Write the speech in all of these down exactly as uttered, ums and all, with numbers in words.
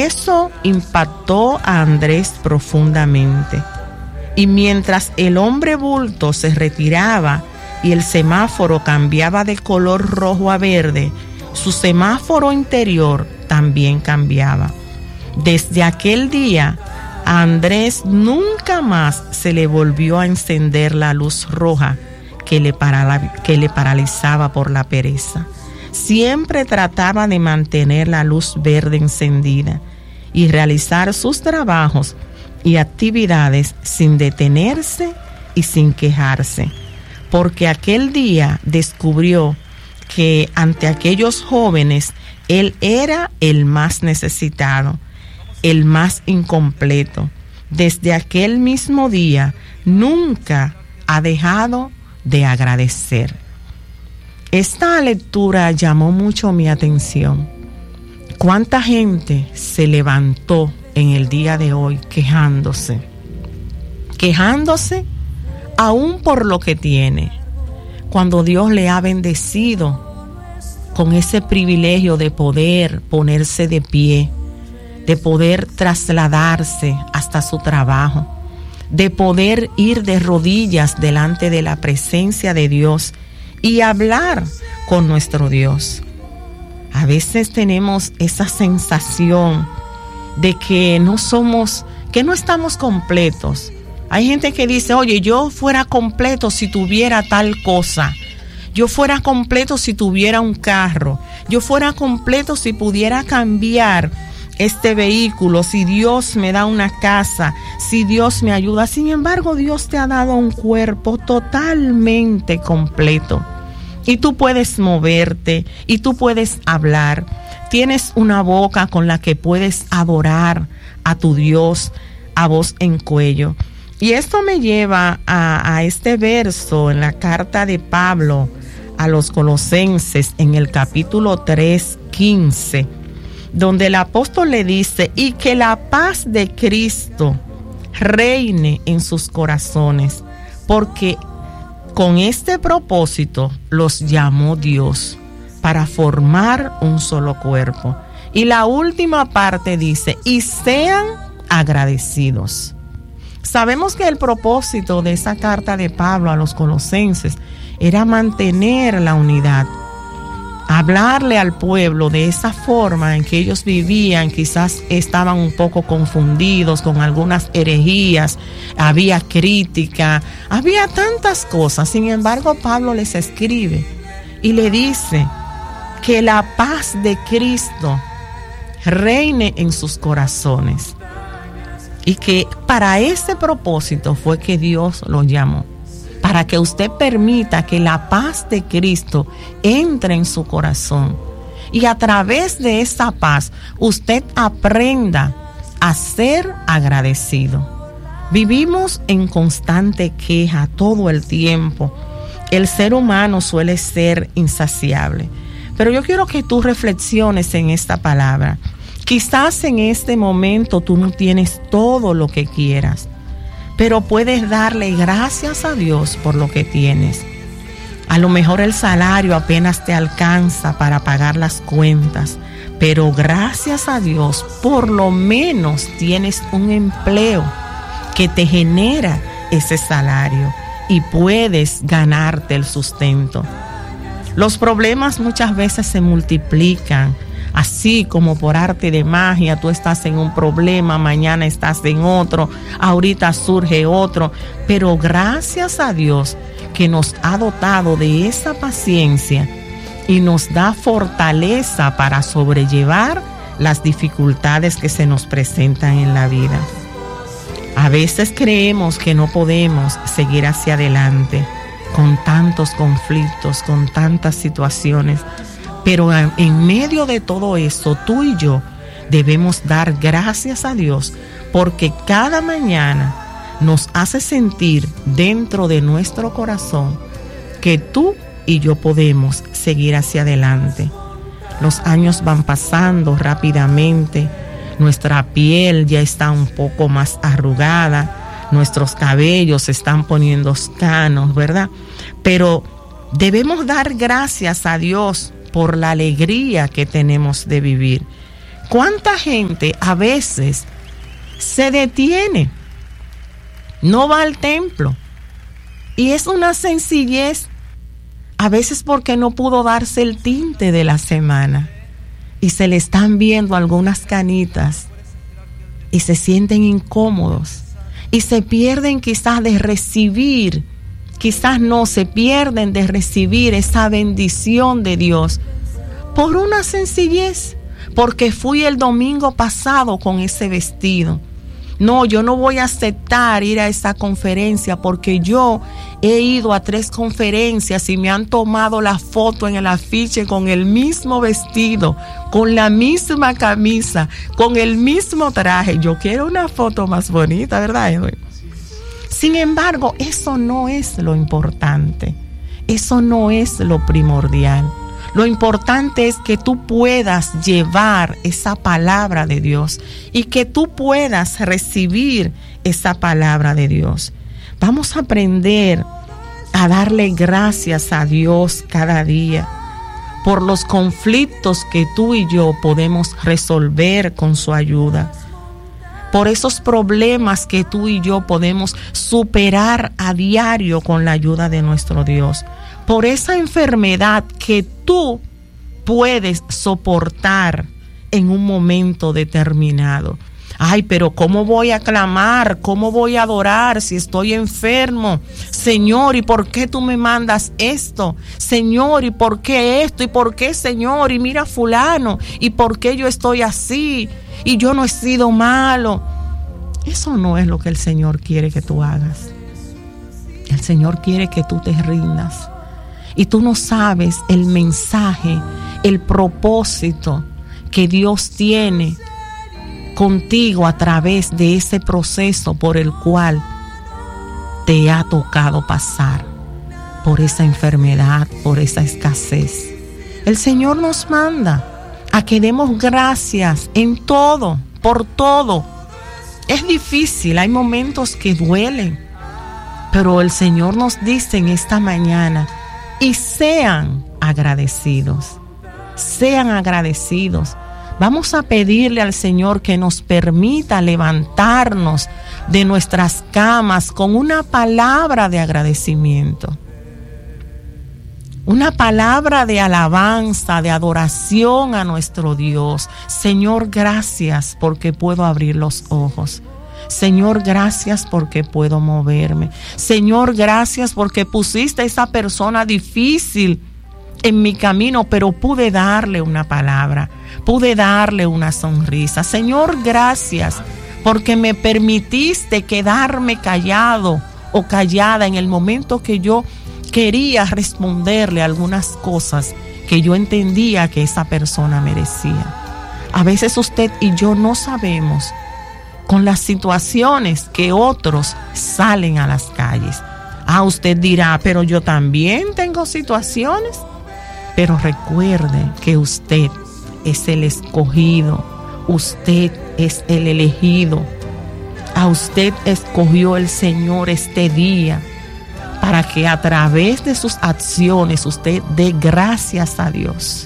Eso impactó a Andrés profundamente. Y mientras el hombre bulto se retiraba y el semáforo cambiaba de color rojo a verde, su semáforo interior también cambiaba. Desde aquel día, a Andrés nunca más se le volvió a encender la luz roja que le, para, que le paralizaba por la pereza. Siempre trataba de mantener la luz verde encendida y realizar sus trabajos y actividades sin detenerse y sin quejarse, porque aquel día descubrió que ante aquellos jóvenes él era el más necesitado, el más incompleto. Desde aquel mismo día nunca ha dejado de agradecer. Esta lectura llamó mucho mi atención. ¿Cuánta gente se levantó en el día de hoy quejándose? Quejándose aún por lo que tiene, cuando Dios le ha bendecido con ese privilegio de poder ponerse de pie, de poder trasladarse hasta su trabajo, de poder ir de rodillas delante de la presencia de Dios y hablar con nuestro Dios. A veces tenemos esa sensación de que no somos, que no estamos completos. Hay gente que dice, oye, yo fuera completo si tuviera tal cosa. Yo fuera completo si tuviera un carro. Yo fuera completo si pudiera cambiar este vehículo, si Dios me da una casa, si Dios me ayuda. Sin embargo, Dios te ha dado un cuerpo totalmente completo. Y tú puedes moverte, y tú puedes hablar. Tienes una boca con la que puedes adorar a tu Dios a voz en cuello. Y esto me lleva a, a este verso en la carta de Pablo a los Colosenses en el capítulo tres, quince, donde el apóstol le dice, y que la paz de Cristo reine en sus corazones, porque con este propósito los llamó Dios, para formar un solo cuerpo. Y la última parte dice, y sean agradecidos. Sabemos que el propósito de esa carta de Pablo a los Colosenses era mantener la unidad, hablarle al pueblo de esa forma en que ellos vivían. Quizás estaban un poco confundidos con algunas herejías, había crítica, había tantas cosas. Sin embargo, Pablo les escribe y le dice que la paz de Cristo reine en sus corazones, y que para ese propósito fue que Dios los llamó, para que usted permita que la paz de Cristo entre en su corazón, y a través de esa paz usted aprenda a ser agradecido. Vivimos en constante queja todo el tiempo. El ser humano suele ser insaciable, pero yo quiero que tú reflexiones en esta palabra. Quizás en este momento tú no tienes todo lo que quieras, pero puedes darle gracias a Dios por lo que tienes. A lo mejor el salario apenas te alcanza para pagar las cuentas, pero gracias a Dios por lo menos tienes un empleo que te genera ese salario y puedes ganarte el sustento. Los problemas muchas veces se multiplican. Así como por arte de magia, tú estás en un problema, mañana estás en otro, ahorita surge otro. Pero gracias a Dios que nos ha dotado de esa paciencia y nos da fortaleza para sobrellevar las dificultades que se nos presentan en la vida. A veces creemos que no podemos seguir hacia adelante con tantos conflictos, con tantas situaciones. Pero en medio de todo eso, tú y yo debemos dar gracias a Dios, porque cada mañana nos hace sentir dentro de nuestro corazón que tú y yo podemos seguir hacia adelante. Los años van pasando rápidamente, nuestra piel ya está un poco más arrugada, nuestros cabellos se están poniendo canos, ¿verdad? Pero debemos dar gracias a Dios por la alegría que tenemos de vivir. ¿Cuánta gente a veces se detiene, no va al templo? Y es una sencillez, a veces porque no pudo darse el tinte de la semana y se le están viendo algunas canitas y se sienten incómodos y se pierden quizás de recibir, quizás no, se pierden de recibir esa bendición de Dios por una sencillez, porque fui el domingo pasado con ese vestido. No, yo no voy a aceptar ir a esa conferencia porque yo he ido a tres conferencias y me han tomado la foto en el afiche con el mismo vestido, con la misma camisa, con el mismo traje. Yo quiero una foto más bonita, ¿verdad, Edwin? Sin embargo, eso no es lo importante. Eso no es lo primordial. Lo importante es que tú puedas llevar esa palabra de Dios y que tú puedas recibir esa palabra de Dios. Vamos a aprender a darle gracias a Dios cada día por los conflictos que tú y yo podemos resolver con su ayuda, por esos problemas que tú y yo podemos superar a diario con la ayuda de nuestro Dios, por esa enfermedad que tú puedes soportar en un momento determinado. Ay, pero ¿cómo voy a clamar? ¿Cómo voy a adorar si estoy enfermo? Señor, ¿y por qué tú me mandas esto? Señor, ¿y por qué esto? ¿Y por qué, Señor? Y mira fulano, ¿y por qué yo estoy así? Y yo no he sido malo. Eso no es lo que el Señor quiere que tú hagas. El Señor quiere que tú te rindas. Y tú no sabes el mensaje, el propósito que Dios tiene contigo a través de ese proceso por el cual te ha tocado pasar, por esa enfermedad, por esa escasez. El Señor nos manda a que demos gracias en todo, por todo. Es difícil, hay momentos que duelen, pero el Señor nos dice en esta mañana: y sean agradecidos, sean agradecidos. Vamos a pedirle al Señor que nos permita levantarnos de nuestras camas con una palabra de agradecimiento, una palabra de alabanza, de adoración a nuestro Dios. Señor, gracias porque puedo abrir los ojos. Señor, gracias porque puedo moverme. Señor, gracias porque pusiste a esa persona difícil en mi camino, pero pude darle una palabra, pude darle una sonrisa. Señor, gracias porque me permitiste quedarme callado o callada en el momento que yo quería responderle algunas cosas que yo entendía que esa persona merecía. A veces usted y yo no sabemos con las situaciones que otros salen a las calles. Ah, usted dirá, pero yo también tengo situaciones. Pero recuerde que usted es el escogido, usted es el elegido. A usted escogió el Señor este día para que a través de sus acciones usted dé gracias a Dios.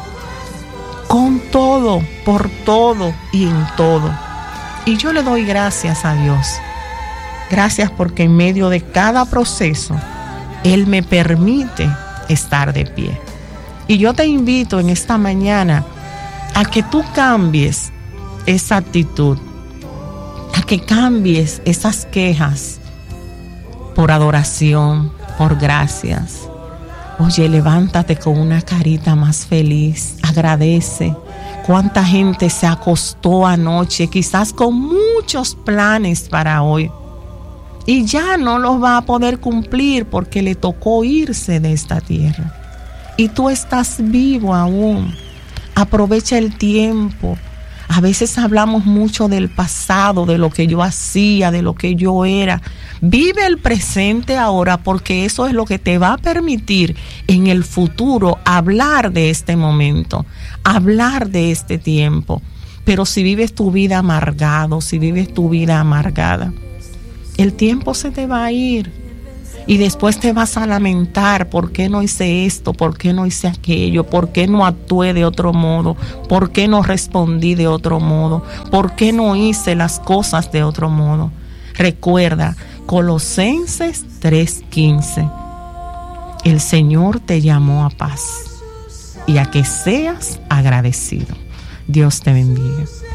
Con todo, por todo y en todo. Y yo le doy gracias a Dios. Gracias porque en medio de cada proceso, Él me permite estar de pie. Y yo te invito en esta mañana a que tú cambies esa actitud, a que cambies esas quejas por adoración, por gracias. Oye, levántate con una carita más feliz, agradece. Cuánta gente se acostó anoche, quizás con muchos planes para hoy, y ya no los va a poder cumplir porque le tocó irse de esta tierra. Y tú estás vivo aún. Aprovecha el tiempo. A veces hablamos mucho del pasado, de lo que yo hacía, de lo que yo era. Vive el presente ahora, porque eso es lo que te va a permitir en el futuro hablar de este momento, hablar de este tiempo. Pero si vives tu vida amargado, si vives tu vida amargada, el tiempo se te va a ir. Y después te vas a lamentar, ¿por qué no hice esto? ¿Por qué no hice aquello? ¿Por qué no actué de otro modo? ¿Por qué no respondí de otro modo? ¿Por qué no hice las cosas de otro modo? Recuerda, Colosenses tres quince. El Señor te llamó a paz y a que seas agradecido. Dios te bendiga.